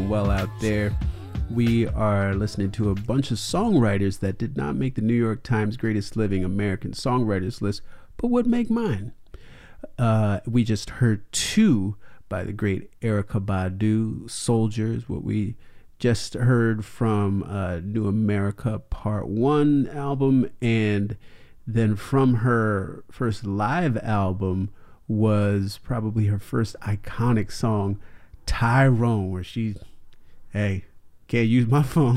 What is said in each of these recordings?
well out there. We are listening to a bunch of songwriters that did not make the New York Times Greatest Living American Songwriters list, but would make mine. We just heard two by the great Erykah Badu, Soldiers, what we just heard from New America Part 1 album, and then from her first live album was probably her first iconic song, Tyrone, where she, hey, can't use my phone.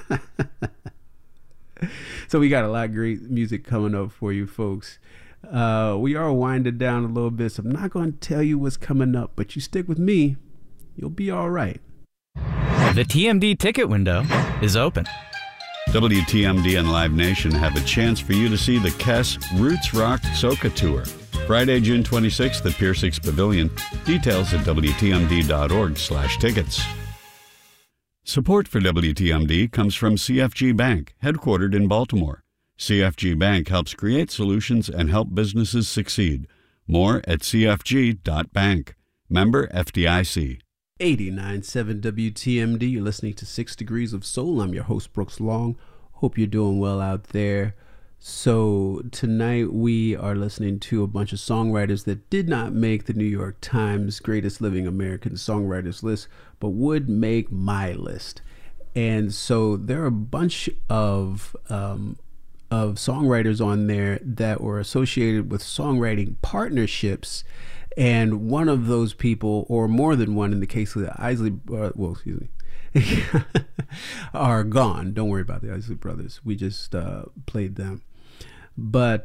So we got a lot of great music coming up for you folks. We are winding down a little bit, so I'm not going to tell you what's coming up, but you stick with me, you'll be all right. The TMD ticket window is open. WTMD and Live Nation have a chance for you to see the Kes Roots Rock Soca Tour. Friday, June 26th at Pier 6 Pavilion. Details at WTMD.org/tickets. Support for WTMD comes from CFG Bank, headquartered in Baltimore. CFG Bank helps create solutions and help businesses succeed. More at cfg.bank. Member FDIC. 89.7 WTMD. You're listening to 6 Degrees of Soul. I'm your host, Brooks Long. Hope you're doing well out there. So tonight we are listening to a bunch of songwriters that did not make the New York Times Greatest Living American Songwriters list, but would make my list. And so there are a bunch of songwriters on there that were associated with songwriting partnerships. And one of those people, or more than one in the case of the Isley, are gone. Don't worry about the Isley Brothers. We just played them. But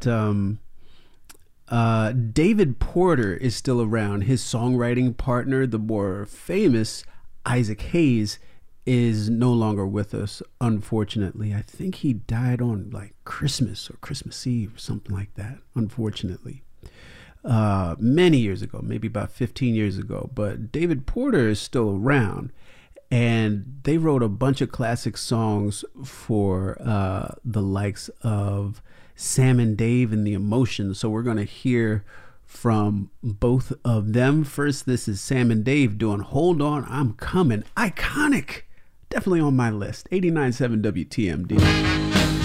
David Porter is still around. His songwriting partner, the more famous Isaac Hayes, is no longer with us, unfortunately. I think he died on like Christmas or Christmas Eve or something like that, unfortunately. Many years ago, maybe about 15 years ago. But David Porter is still around, and they wrote a bunch of classic songs for the likes of Sam and Dave and the Emotions. So we're going to hear from both of them. First, this is Sam and Dave doing Hold On, I'm Coming. Iconic. Definitely on my list. 89.7 WTMD.